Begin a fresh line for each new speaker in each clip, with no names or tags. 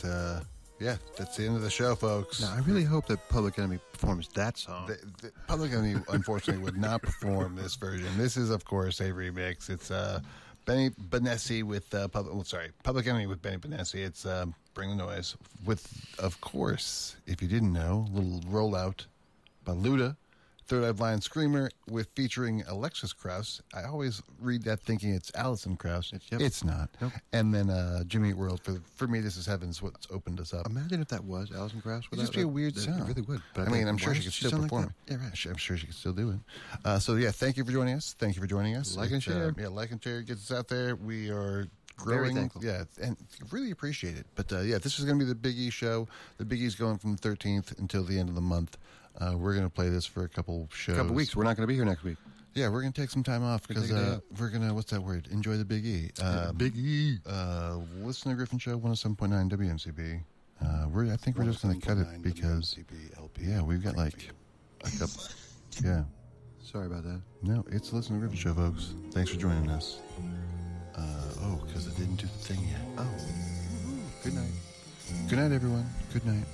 Yeah, that's the end of the show, folks.
Now, I really hope that Public Enemy performs that song.
The Public Enemy, unfortunately, would not perform this version. This is, of course, a remix. It's Benny Benassi with Public Enemy with Benny Benassi. It's Bring the Noise with, of course, if you didn't know, a little rollout by Luda. Third Eye Blind Screamer with featuring Alexis Krauss. I always read that thinking it's Alison Krauss. It's not.
Nope.
And then Jimmy Eat World. For me, This Is Heaven's what's opened us up.
Imagine if that was Alison Krauss.
It'd just be a weird sound.
It really would.
But I'm sure she could still perform it.
Yeah, right.
I'm sure she could still do it. Thank you for joining us. Thank you for joining us.
Like and share.
Like and share gets us out there. We are growing.
Very thankful.
Yeah, and really appreciate it. But this is going to be the Big E show. The Big E's going from the 13th until the end of the month. We're going to play this for a couple shows.
A couple weeks. We're not going to be here next week.
Yeah, we're going to take some time off because we're going to, what's that word? Enjoy the Big E.
Big E.
Listen to Griffin Show, 107.9 WMCB. I think we're just going to cut it because, we've got like a couple. Yeah.
Sorry about that.
No, it's Listen to Griffin Show, folks. Thanks for joining us. Because I didn't do the thing yet. Oh. Good night. Good night, everyone. Good night.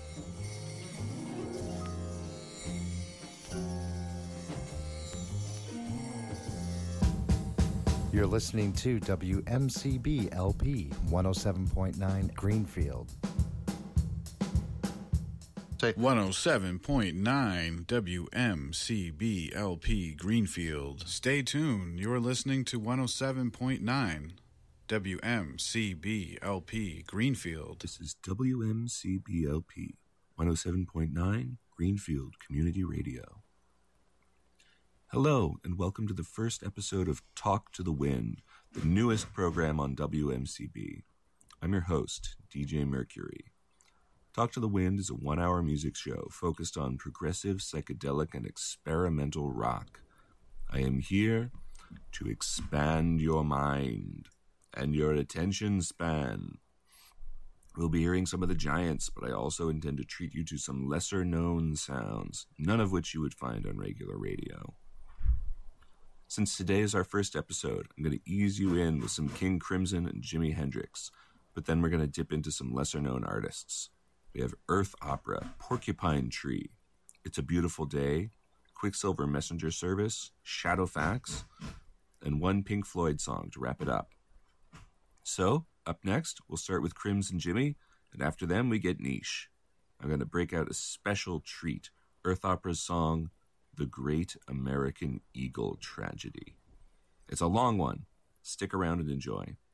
You're listening to WMCB LP 107.9 Greenfield.
107.9 WMCB LP Greenfield. Stay tuned. You're listening to 107.9 WMCB LP Greenfield.
This is WMCB LP 107.9 Greenfield Community Radio. Hello, and welcome to the first episode of Talk to the Wind, the newest program on WMCB. I'm your host, DJ Mercury. Talk to the Wind is a 1-hour music show focused on progressive, psychedelic, and experimental rock. I am here to expand your mind and your attention span. We'll be hearing some of the giants, but I also intend to treat you to some lesser-known sounds, none of which you would find on regular radio. Since today is our first episode, I'm going to ease you in with some King Crimson and Jimi Hendrix, but then we're going to dip into some lesser-known artists. We have Earth Opera, Porcupine Tree, It's a Beautiful Day, Quicksilver Messenger Service, Shadowfax, and one Pink Floyd song to wrap it up. So, up next, we'll start with Crimson Jimmy, and after them we get niche. I'm going to break out a special treat, Earth Opera's song, The Great American Eagle Tragedy. It's a long one. Stick around and enjoy.